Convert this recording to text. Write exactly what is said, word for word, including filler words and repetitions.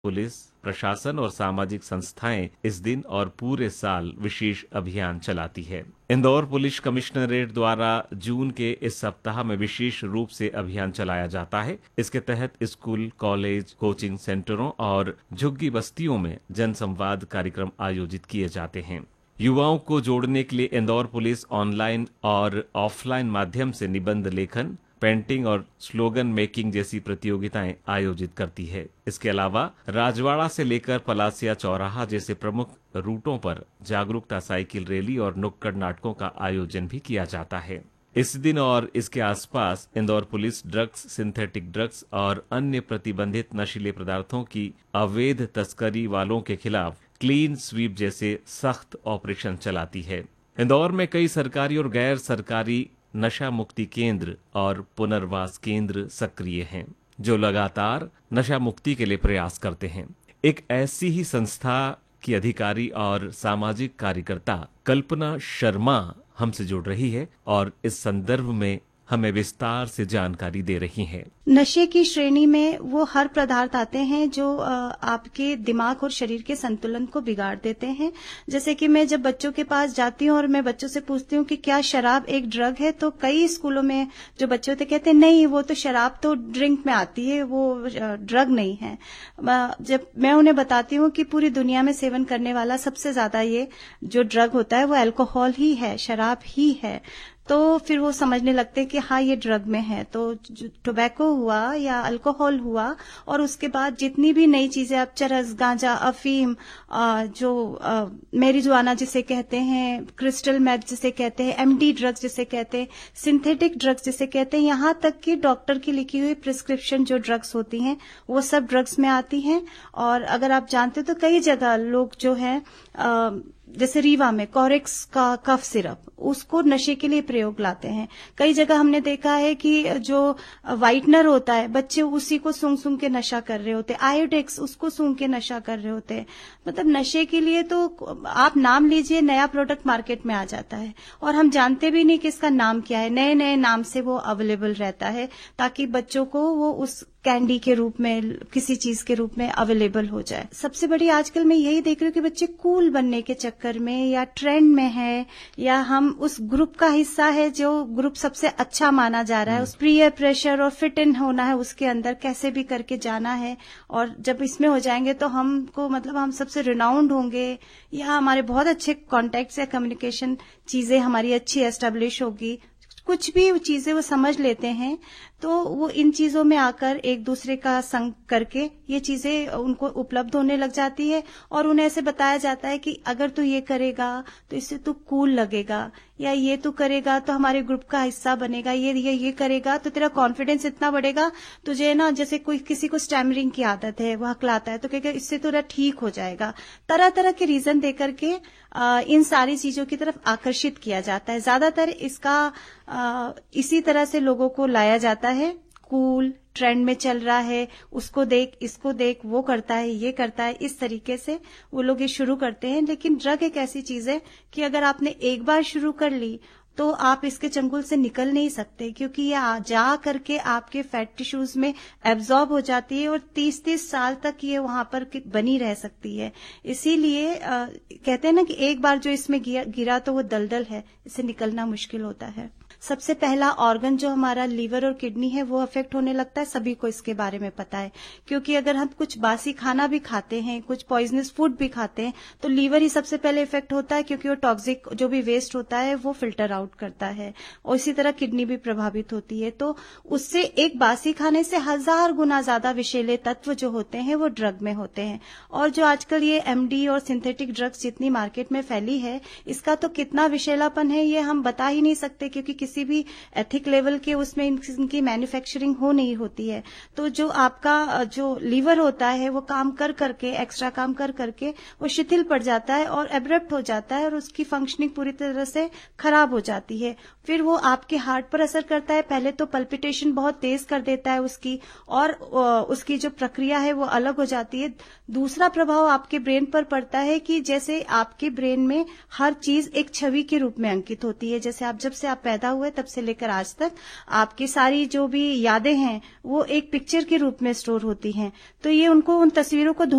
Police प्रशासन और सामाजिक संस्थाएं इस दिन और पूरे साल विशेष अभियान चलाती है। इंदौर पुलिस कमिश्नरेट द्वारा जून के इस सप्ताह में विशेष रूप से अभियान चलाया जाता है। इसके तहत स्कूल, कॉलेज, कोचिंग सेंटरों और झुग्गी बस्तियों में जनसंवाद कार्यक्रम आयोजित किए जाते हैं। युवाओं को जोड़ने के लिए इंदौर पुलिस ऑनलाइन और ऑफलाइन माध्यम से निबंध लेखन, पेंटिंग और स्लोगन मेकिंग जैसी प्रतियोगिताएं आयोजित करती है। इसके अलावा राजवाड़ा से लेकर पलासिया चौराहा जैसे प्रमुख रूटों पर जागरूकता साइकिल रैली और नुक्कड़ नाटकों का आयोजन भी किया जाता है। इस दिन और इसके आसपास Indore police drugs, synthetic drugs और अन्य प्रतिबंधित नशीले पदार्थों की अवैध तस्करी वालों के खिलाफ क्लीन स्वीप जैसे सख्त ऑपरेशन चलाती है। इंदौर में कई सरकारी और गैर सरकारी नशा मुक्ति केंद्र और पुनर्वास केंद्र सक्रिय हैं, जो लगातार नशा मुक्ति के लिए प्रयास करते हैं। एक ऐसी ही संस्था की अधिकारी और सामाजिक कार्यकर्ता कल्पना शर्मा हमसे जुड़ रही है और इस संदर्भ में हमें विस्तार से जानकारी दे रही हैं। नशे की श्रेणी में वो हर पदार्थ आते हैं जो आपके दिमाग और शरीर के संतुलन को बिगाड़ देते हैं। जैसे कि मैं जब बच्चों के पास जाती हूँ और मैं बच्चों से पूछती हूँ कि क्या शराब एक ड्रग है, तो कई स्कूलों में जो बच्चे होते कहते हैं नहीं, वो तो शराब तो ड्रिंक में आती है, वो ड्रग नहीं है। जब मैं उन्हें बताती हूँ कि पूरी दुनिया में सेवन करने वाला सबसे ज्यादा ये जो ड्रग होता है वो अल्कोहल ही है, शराब ही है, तो फिर वो समझने लगते हैं कि हाँ ये ड्रग में है। तो टोबैको हुआ या अल्कोहल हुआ और उसके बाद जितनी भी नई चीजें, अब चरस, गांजा, अफीम, जो मैरिजुआना जिसे कहते हैं, क्रिस्टल मेथ जिसे कहते हैं, एमडी ड्रग्स जिसे कहते हैं, सिंथेटिक ड्रग्स जिसे कहते हैं, यहाँ तक कि डॉक्टर की लिखी हुई प्रिस्क्रिप्शन जो ड्रग्स होती हैं वो सब ड्रग्स में आती हैं। और अगर आप जानते हो तो कई जगह लोग जो है जैसे रीवा में कॉरेक्स का कफ सिरप, उसको नशे के लिए प्रयोग लाते हैं। कई जगह हमने देखा है कि जो व्हाइटनर होता है, बच्चे उसी को सूंघ सूंघ के नशा कर रहे होते हैं, आयोडेक्स उसको सूंघ के नशा कर रहे होते हैं। मतलब नशे के लिए तो आप नाम लीजिए, नया प्रोडक्ट मार्केट में आ जाता है और हम जानते भी नहीं कि इसका नाम क्या है। नए नए नाम से वो अवेलेबल रहता है ताकि बच्चों को वो उस कैंडी के रूप में, किसी चीज के रूप में अवेलेबल हो जाए। सबसे बड़ी आजकल मैं यही देख रही हूँ कि बच्चे कूल बनने के चक्कर में या ट्रेंड में है या हम उस ग्रुप का हिस्सा है जो ग्रुप सबसे अच्छा माना जा रहा है, उस पीयर प्रेशर और फिट इन होना है, उसके अंदर कैसे भी करके जाना है। और जब इसमें हो जाएंगे तो हमको मतलब हम सबसे रिनाउंड होंगे या हमारे बहुत अच्छे कॉन्टेक्ट्स या कम्युनिकेशन चीजें हमारी अच्छी एस्टेब्लिश होगी। कुछ भी चीजें वो समझ लेते हैं तो वो इन चीजों में आकर एक दूसरे का संग करके ये चीजें उनको उपलब्ध होने लग जाती है और उन्हें ऐसे बताया जाता है कि अगर तू ये करेगा तो इससे तू कूल लगेगा, या ये तू करेगा तो हमारे ग्रुप का हिस्सा बनेगा, ये ये ये करेगा तो तेरा कॉन्फिडेंस इतना बढ़ेगा, तुझे ना जैसे कोई किसी को स्टैमरिंग की आदत है, वो हकलाता है तो कहेगा इससे तेरा ठीक हो जाएगा। तरह तरह के रीजन देकर के आ, इन सारी चीजों की तरफ आकर्षित किया जाता है। ज्यादातर इसका आ, इसी तरह से लोगों को लाया जाता है। कूल ट्रेंड में चल रहा है, उसको देख, इसको देख, वो करता है, ये करता है, इस तरीके से वो लोग ये शुरू करते हैं। लेकिन ड्रग एक ऐसी चीज है कि अगर आपने एक बार शुरू कर ली तो आप इसके चंगुल से निकल नहीं सकते, क्योंकि ये जा करके आपके फैट टिश्यूज में एब्जॉर्ब हो जाती है और तीस तीस साल तक ये वहां पर बनी रह सकती है। इसीलिए कहते हैं ना कि एक बार जो इसमें गिरा तो वो दलदल है, इससे निकलना मुश्किल होता है। सबसे पहला ऑर्गन जो हमारा लीवर और किडनी है वो अफेक्ट होने लगता है। सभी को इसके बारे में पता है, क्योंकि अगर हम कुछ बासी खाना भी खाते हैं, कुछ पॉइजनस फूड भी खाते हैं तो लीवर ही सबसे पहले इफेक्ट होता है, क्योंकि वो टॉक्सिक जो भी वेस्ट होता है वो फिल्टर आउट करता है। और इसी तरह किडनी भी प्रभावित होती है। तो उससे एक बासी खाने से हजार गुना ज्यादा विषैले तत्व जो होते हैं वो ड्रग में होते हैं। और जो आजकल ये एमडी और सिंथेटिक ड्रग्स जितनी मार्केट में फैली है, इसका तो कितना विषैलापन है ये हम बता ही नहीं सकते, क्योंकि किसी भी एथिक लेवल के उसमें इनकी मैन्युफैक्चरिंग हो नहीं होती है। तो जो आपका जो लीवर होता है वो काम कर करके, एक्स्ट्रा काम कर करके वो शिथिल पड़ जाता है और एब्रप्ट हो जाता है और उसकी फंक्शनिंग पूरी तरह से खराब हो जाती है। फिर वो आपके हार्ट पर असर करता है। पहले तो पल्पिटेशन बहुत तेज कर देता है उसकी, और उसकी जो प्रक्रिया है वो अलग हो जाती है। दूसरा प्रभाव आपके ब्रेन पर पड़ता है कि जैसे आपके ब्रेन में हर चीज एक छवि के रूप में अंकित होती है। जैसे आप जब से आप पैदा हुआ है तब से लेकर आज तक आपकी सारी जो भी यादें हैं वो एक पिक्चर के रूप में स्टोर होती हैं। तो ये उनको उन तस्वीरों को